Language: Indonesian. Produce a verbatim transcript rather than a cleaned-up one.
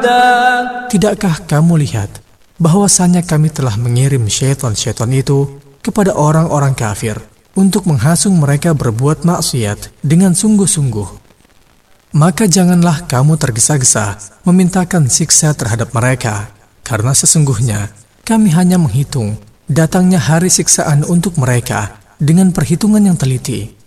عَدًّا. Tidakkah kamu lihat bahwasanya kami telah mengirim syaitan-syaitan itu kepada orang-orang kafir untuk menghasung mereka berbuat maksiat dengan sungguh-sungguh? Maka janganlah kamu tergesa-gesa memintakan siksa terhadap mereka, karena sesungguhnya kami hanya menghitung datangnya hari siksaan untuk mereka dengan perhitungan yang teliti.